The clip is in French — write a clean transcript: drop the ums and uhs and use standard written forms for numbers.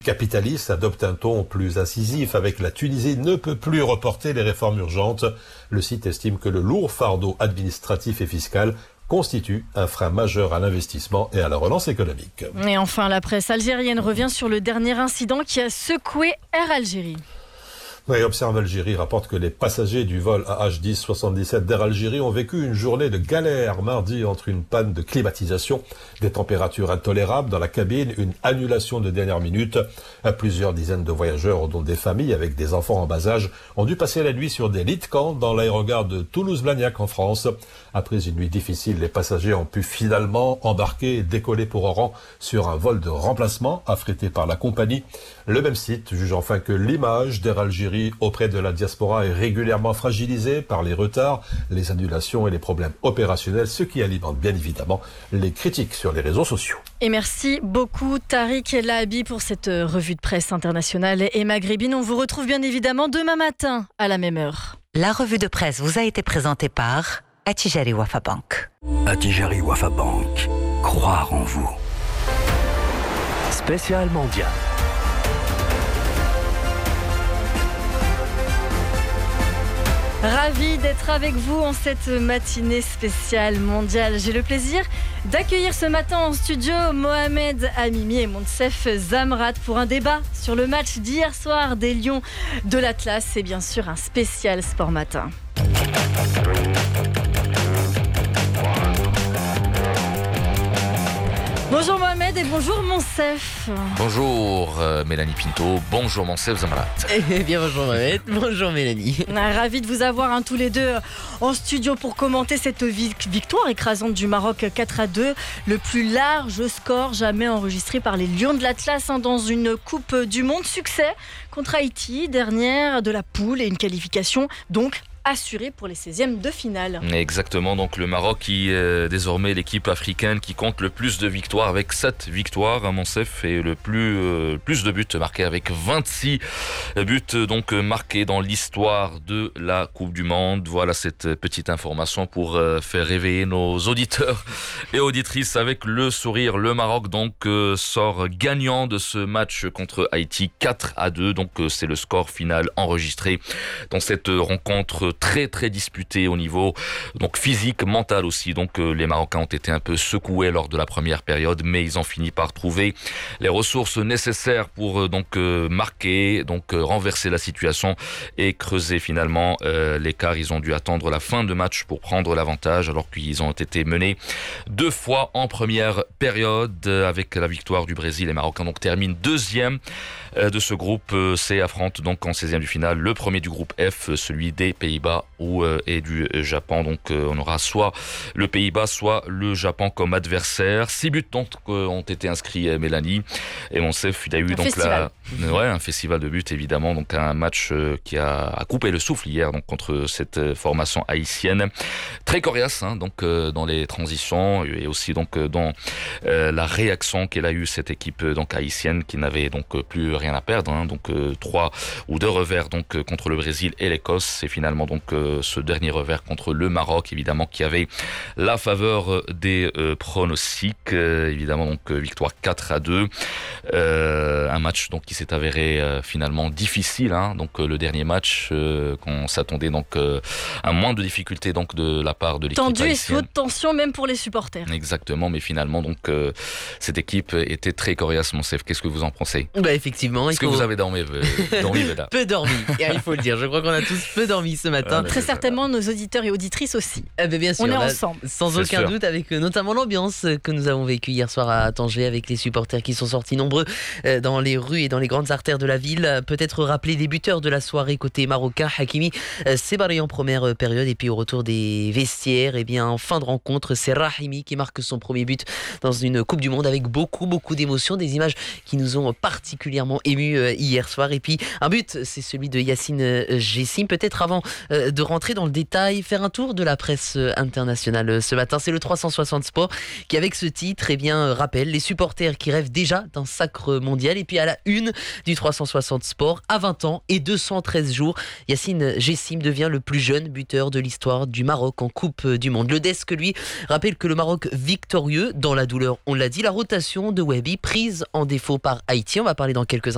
Capitaliste adopte un ton plus incisif avec la Tunisie ne peut plus reporter les réformes urgentes. Le site estime que le lourd fardeau administratif et fiscal constitue un frein majeur à l'investissement et à la relance économique. Et enfin, la presse algérienne revient sur le dernier incident qui a secoué Air Algérie. Oui, Observe Algérie rapporte que les passagers du vol AH10-77 d'Air Algérie ont vécu une journée de galère mardi entre une panne de climatisation, des températures intolérables dans la cabine, une annulation de dernière minute. Plusieurs dizaines de voyageurs, dont des familles avec des enfants en bas âge, ont dû passer la nuit sur des lits de camp dans l'aérogare de Toulouse-Blagnac en France. Après une nuit difficile, les passagers ont pu finalement embarquer et décoller pour Oran sur un vol de remplacement affrété par la compagnie. Le même site juge enfin que l'image d'Air Algérie auprès de la diaspora est régulièrement fragilisée par les retards, les annulations et les problèmes opérationnels, ce qui alimente bien évidemment les critiques sur les réseaux sociaux. Et merci beaucoup Tariq Lahabi pour cette revue de presse internationale et maghrébine. On vous retrouve bien évidemment demain matin à la même heure. La revue de presse vous a été présentée par Attijari Wafa Bank. Attijari Wafa Bank. Croire en vous. Spécial mondial. Ravi d'être avec vous en cette matinée spéciale mondiale. J'ai le plaisir d'accueillir ce matin en studio Mohamed Amimi et Monsef Zamrat pour un débat sur le match d'hier soir des Lions de l'Atlas. C'est bien sûr un spécial Sport Matin. Bonjour Mohamed et bonjour Monsef. Bonjour Mélanie Pinto, bonjour Monsef Zamrat. Eh bien bonjour Mohamed, bonjour Mélanie. Ravi de vous avoir tous les deux en studio pour commenter cette victoire écrasante du Maroc 4-2. Le plus large score jamais enregistré par les Lions de l'Atlas dans une Coupe du Monde. Succès contre Haïti, dernière de la poule et une qualification donc assuré pour les 16e de finale. Exactement, donc le Maroc qui est désormais l'équipe africaine qui compte le plus de victoires avec 7 victoires à Monsef et le plus de buts marqués avec 26 buts donc marqués dans l'histoire de la Coupe du Monde. Voilà cette petite information pour faire réveiller nos auditeurs et auditrices avec le sourire. Le Maroc donc sort gagnant de ce match contre Haïti 4-2, donc c'est le score final enregistré dans cette rencontre très très disputé au niveau donc physique, mental aussi. Donc les Marocains ont été un peu secoués lors de la première période, mais ils ont fini par trouver les ressources nécessaires pour marquer, donc renverser la situation et creuser finalement l'écart. Ils ont dû attendre la fin de match pour prendre l'avantage alors qu'ils ont été menés 2 fois en première période. Avec la victoire du Brésil, les Marocains donc terminent deuxième de ce groupe C, affronte donc en 16e du finale le premier du groupe F, celui des Pays-Bas et du Japon. Donc on aura soit le Pays-Bas, soit le Japon comme adversaire. 6 buts donc ont été inscrits, Mélanie et Monsef. Il y a eu donc un festival de buts évidemment, donc un match qui a coupé le souffle hier donc contre cette formation haïtienne très coriace donc dans les transitions et aussi donc dans la réaction qu'elle a eu cette équipe donc haïtienne qui n'avait donc plus rien à perdre donc 3 ou 2 revers donc contre le Brésil et l'Écosse et finalement donc ce dernier revers contre le Maroc évidemment qui avait la faveur des pronostics évidemment donc victoire 4-2 un match donc qui s'est avéré finalement difficile donc le dernier match qu'on s'attendait donc à moins de difficultés donc de la part de l'équipe tendu haïtienne. Et sous haute tension même pour les supporters. Exactement, mais finalement donc cette équipe était très coriace. Monsef, qu'est-ce que vous en pensez? Effectivement, est-ce que vous avez dormi là? Peu dormi, il faut le dire, je crois qu'on a tous peu dormi ce matin. Très certainement nos auditeurs et auditrices aussi. Bien sûr, on est ensemble. Sans aucun doute, avec notamment l'ambiance que nous avons vécue hier soir à Tanger avec les supporters qui sont sortis nombreux dans les rues et dans les grandes artères de la ville. Peut-être rappeler les buteurs de la soirée côté marocain. Hakimi s'est barré en première période et puis au retour des vestiaires, en fin de rencontre, c'est Rahimi qui marque son premier but dans une Coupe du Monde avec beaucoup d'émotions, des images qui nous ont particulièrement émus hier soir. Et puis un but, c'est celui de Yacine Jessim. Peut-être avant de rentrer dans le détail, faire un tour de la presse internationale ce matin. C'est le 360 Sport qui, avec ce titre, rappelle les supporters qui rêvent déjà d'un sacre mondial. Et puis à la une du 360 Sport, à 20 ans et 213 jours, Yacine Jessim devient le plus jeune buteur de l'histoire du Maroc en Coupe du Monde. Le desk, lui, rappelle que le Maroc victorieux dans la douleur, on l'a dit, la rotation de Wahbi prise en défaut par Haïti. On va parler dans quelques instants